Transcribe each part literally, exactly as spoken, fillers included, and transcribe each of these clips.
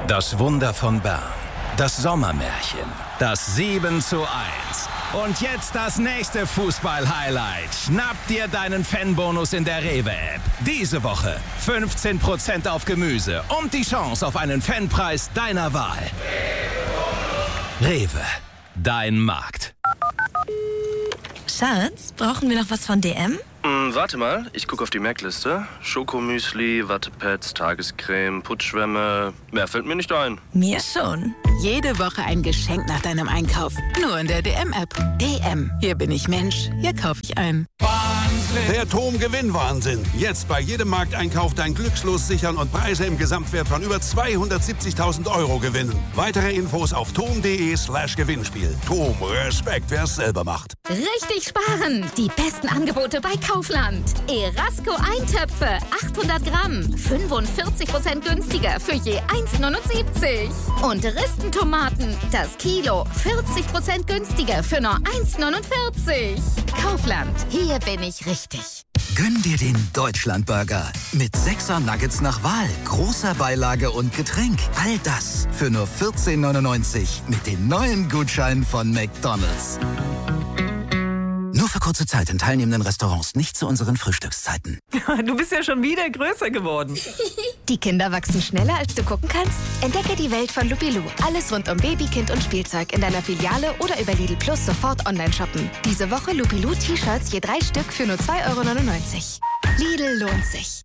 Das Wunder von Bern. Das Sommermärchen. Das sieben zu eins. Und jetzt das nächste Fußball-Highlight. Schnapp dir deinen Fanbonus in der Rewe-App. Diese Woche fünfzehn Prozent auf Gemüse und die Chance auf einen Fanpreis deiner Wahl. Rewe. Dein Markt. Schatz, brauchen wir noch was von D M? Hm, warte mal, ich gucke auf die Merkliste. Schokomüsli, Wattepads, Tagescreme, Putzschwämme. Mehr fällt mir nicht ein. Mir schon. Jede Woche ein Geschenk nach deinem Einkauf. Nur in der D M-App. D M. Hier bin ich Mensch. Hier kaufe ich ein. Der T O M Gewinnwahnsinn. Jetzt bei jedem Markteinkauf dein Glückslos sichern und Preise im Gesamtwert von über zweihundertsiebzigtausend Euro gewinnen. Weitere Infos auf tom.de slash Gewinnspiel. T O M, Respekt, wer es selber macht. Richtig sparen! Die besten Angebote bei Kaufland. Erasco-Eintöpfe, achthundert Gramm, fünfundvierzig Prozent günstiger für je eins neunundsiebzig. Und Ristentomaten, das Kilo, vierzig Prozent günstiger für nur eins neunundvierzig. Kaufland, hier bin ich richtig. Gönn dir den Deutschlandburger. Mit sechser Nuggets nach Wahl, großer Beilage und Getränk. All das für nur vierzehn neunundneunzig mit dem neuen Gutschein von McDonald's. Nur für kurze Zeit in teilnehmenden Restaurants, nicht zu unseren Frühstückszeiten. Du bist ja schon wieder größer geworden. Die Kinder wachsen schneller, als du gucken kannst? Entdecke die Welt von Lupilu. Alles rund um Baby, Kind und Spielzeug in deiner Filiale oder über Lidl Plus sofort online shoppen. Diese Woche Lupilu T-Shirts je drei Stück für nur zwei Euro neunundneunzig. Lidl lohnt sich.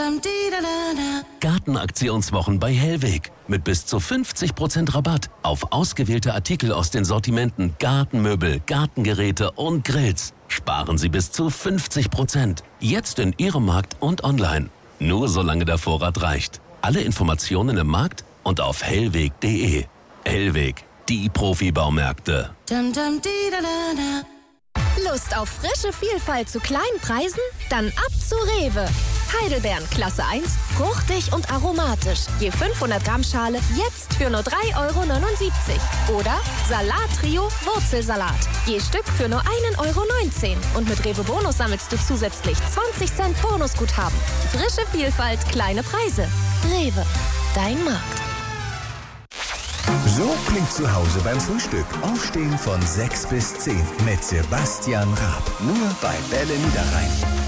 Gartenaktionswochen bei Hellweg. Mit bis zu fünfzig Prozent Rabatt auf ausgewählte Artikel aus den Sortimenten Gartenmöbel, Gartengeräte und Grills. Sparen Sie bis zu fünfzig Prozent. Jetzt in Ihrem Markt und online. Nur solange der Vorrat reicht. Alle Informationen im Markt und auf hellweg punkt de. Hellweg, die Profi-Baumärkte. Lust auf frische Vielfalt zu kleinen Preisen? Dann ab zu Rewe. Heidelbeeren Klasse eins, fruchtig und aromatisch. Je fünfhundert Gramm Schale jetzt für nur drei Euro neunundsiebzig. Oder Salat-Trio Wurzelsalat. Je Stück für nur ein Euro neunzehn. Und mit Rewe Bonus sammelst du zusätzlich zwanzig Cent Bonusguthaben. Frische Vielfalt, kleine Preise. Rewe, dein Markt. So klingt zu Hause beim Frühstück. Aufstehen von sechs bis zehn mit Sebastian Raab. Nur bei Bälle Niederrhein.